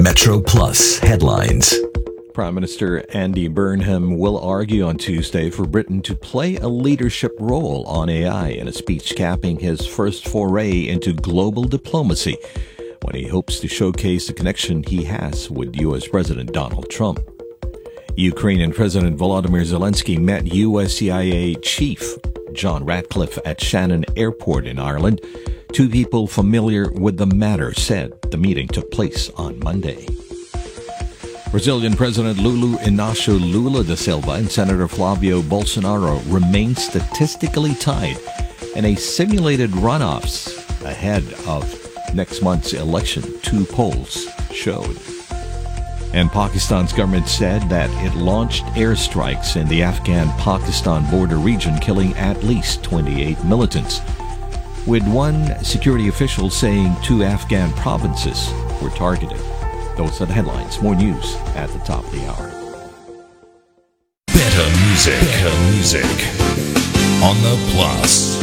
Metro Plus headlines. Prime Minister Andy Burnham will argue on Tuesday for Britain to play a leadership role on AI in a speech capping his first foray into global diplomacy, when he hopes to showcase the connection he has with U.S. President Donald Trump. Ukrainian President Volodymyr Zelensky met U.S. CIA Chief John Ratcliffe at Shannon Airport in Ireland. Two people familiar with the matter said the meeting took place on Monday. Brazilian President Lula Inácio Lula da Silva and Senator Flavio Bolsonaro remain statistically tied in a simulated runoffs ahead of next month's election, two polls showed. And Pakistan's government said that it launched airstrikes in the Afghan-Pakistan border region, killing at least 28 militants, with one security official saying two Afghan provinces were targeted. Those are the headlines. More news at the top of the hour. Better music on the Plus.